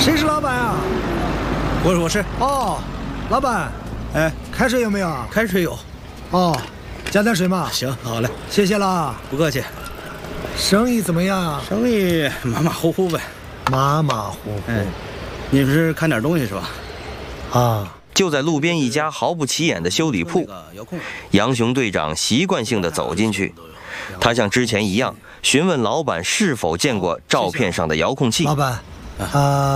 谁是老板啊？ 我是。 哦，老板， 哎， 开水有没有？ 开水有。 哦，加点水嘛。 行，好嘞， 谢谢了。 不客气。 生意怎么样啊？ 生意马马虎虎呗。 马马虎虎。 哎，你们是看点东西是吧？ 啊。 就在路边一家毫不起眼的修理铺，杨雄队长习惯性地走进去，他像之前一样询问老板是否见过照片上的遥控器。 老板，